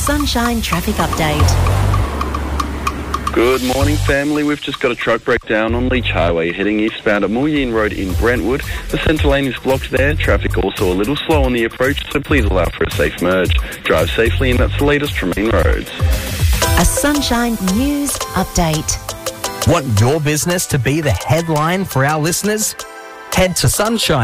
Sunshine Traffic Update. Good morning, family. We've just got a truck breakdown on Leach Highway heading eastbound at Mulleen Road in Brentwood. The centre lane is blocked there. Traffic also a little slow on the approach, so please allow for a safe merge. Drive safely, and that's the latest from Main Roads. A Sunshine News Update. Want your business to be the headline for our listeners? Head to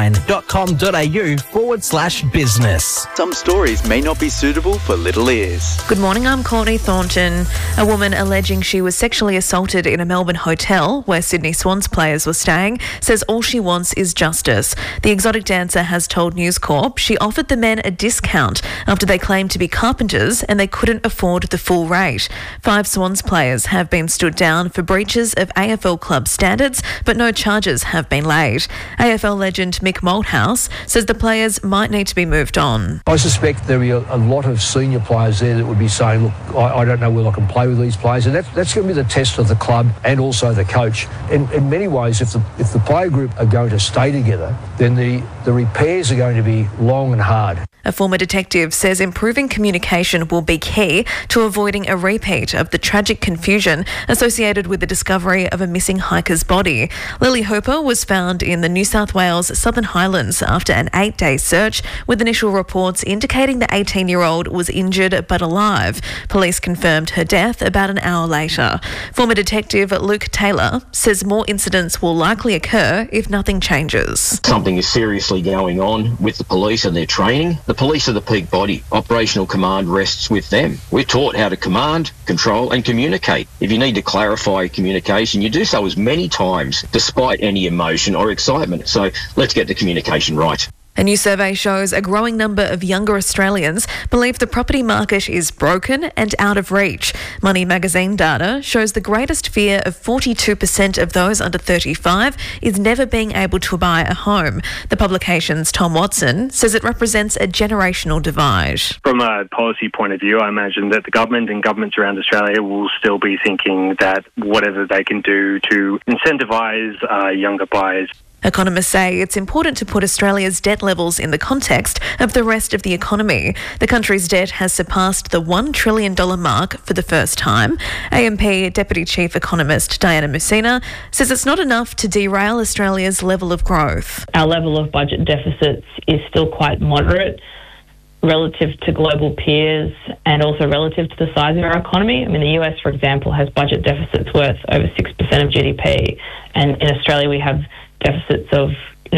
sunshine.com.au/business. Some stories may not be suitable for little ears. Good morning, I'm Courtney Thornton. A woman alleging she was sexually assaulted in a Melbourne hotel where Sydney Swans players were staying says all she wants is justice. The exotic dancer has told News Corp she offered the men a discount after they claimed to be carpenters and they couldn't afford the full rate. 5 Swans players have been stood down for breaches of AFL club standards, but no charges have been laid. AFL legend Mick Malthouse says the players might need to be moved on. I suspect there'll be a lot of senior players there that would be saying, look, I don't know whether I can play with these players. And that's going to be the test of the club and also the coach. In many ways, if the player group are going to stay together, then the repairs are going to be long and hard. A former detective says improving communication will be key to avoiding a repeat of the tragic confusion associated with the discovery of a missing hiker's body. Lily Hooper was found in the New South Wales Southern Highlands after an 8-day search, with initial reports indicating the 18-year-old was injured but alive. Police confirmed her death about an hour later. Former detective Luke Taylor says more incidents will likely occur if nothing changes. Something is seriously going on with the police and their training. The police are the peak body. Operational command rests with them. We're taught how to command, control and communicate. If you need to clarify communication, you do so as many times despite any emotion or excitement. So let's get the communication right. A new survey shows a growing number of younger Australians believe the property market is broken and out of reach. Money magazine data shows the greatest fear of 42% of those under 35 is never being able to buy a home. The publication's Tom Watson says it represents a generational divide. From a policy point of view, I imagine that the government and governments around Australia will still be thinking that whatever they can do to incentivise younger buyers. Economists say it's important to put Australia's debt levels in the context of the rest of the economy. The country's debt has surpassed the $1 trillion mark for the first time. AMP Deputy Chief Economist Diana Messina says it's not enough to derail Australia's level of growth. Our level of budget deficits is still quite moderate relative to global peers and also relative to the size of our economy. I mean, the US, for example, has budget deficits worth over 6% of GDP, and in Australia we have deficits of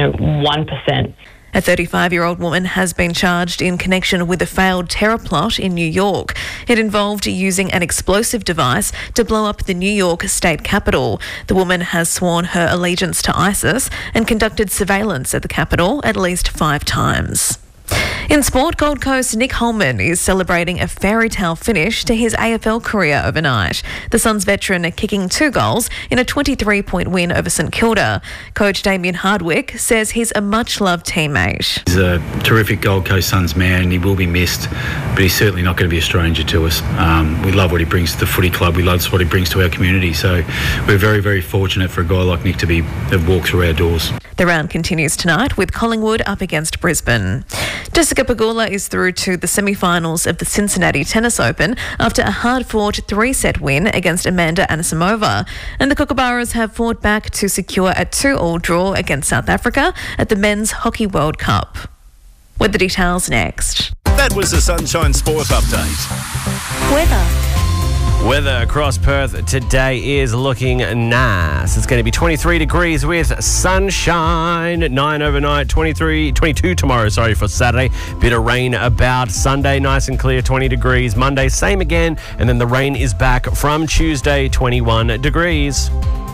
1%. A 35-year-old woman has been charged in connection with a failed terror plot in New York. It involved using an explosive device to blow up the New York state capitol. The woman has sworn her allegiance to ISIS and conducted surveillance at the capitol at least 5 times. In sport, Gold Coast Nick Holman is celebrating a fairy tale finish to his AFL career overnight. The Suns veteran kicking 2 goals in a 23-point win over St Kilda. Coach Damien Hardwick says he's a much-loved teammate. He's a terrific Gold Coast Suns man and he will be missed, but he's certainly not going to be a stranger to us. We love what he brings to the footy club. We love what he brings to our community. So we're very, very fortunate for a guy like Nick to have walked through our doors. The round continues tonight with Collingwood up against Brisbane. Jessica Pegula is through to the semi-finals of the Cincinnati Tennis Open after a hard-fought 3-set win against Amanda Anisimova. And the Kookaburras have fought back to secure a 2-all draw against South Africa at the Men's Hockey World Cup. With the details next. That was the Sunshine Sport Update. Weather. Weather across Perth today is looking nice. It's going to be 23 degrees with sunshine, 9 overnight, 22 tomorrow, for Saturday. Bit of rain about Sunday, nice and clear, 20 degrees. Monday, same again, and then the rain is back from Tuesday, 21 degrees.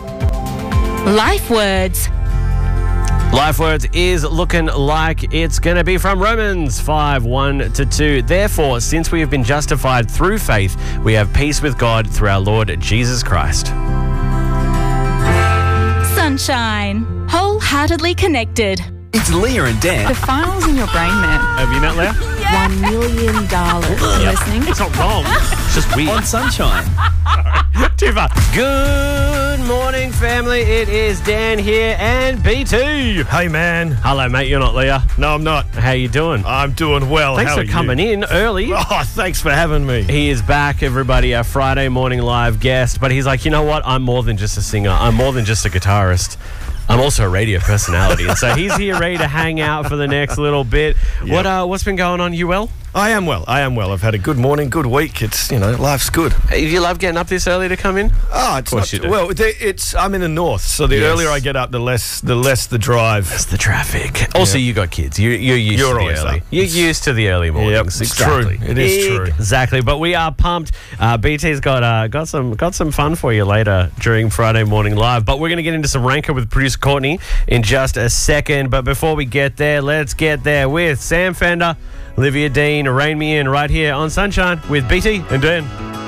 Life words. Life Words is looking like it's going to be from Romans 5:1-2. Therefore, since we have been justified through faith, we have peace with God through our Lord Jesus Christ. Sunshine. Wholeheartedly connected. It's Leah and Dan. The files in your brain, man. Have you met Leah? $1 million. Listening? It's not wrong. just weird. On Sunshine. Too far. Good morning, family. It is Dan here and BT. Hey, man. Hello, mate. You're not Leah. No, I'm not. How you doing? I'm doing well. Thanks How for are coming you? in early. Oh, thanks for having me. He is back, everybody, our Friday morning live guest. But he's like, you know what? I'm more than just a singer. I'm more than just a guitarist. I'm also a radio personality. And so he's here ready to hang out for the next little bit. Yep. What's been going on? You well? I am well. I've had a good morning, good week. It's, life's good. Do you love getting up this early to come in? Oh, it's Of course not, you do. well, I'm in the north, so the earlier I get up, the less the drive. That's the traffic. Also, you got kids. You're used to the always early. up. You're used to the early mornings. Yep, it's exactly. true. It is true. Exactly. But we are pumped. BT's got some fun for you later during Friday morning live. But we're going to get into some Ranker with producer Courtney in just a second. But before we get there, let's get there with Sam Fender, Olivia Dean, Rain Me In right here on Sunshine with BT and Dan.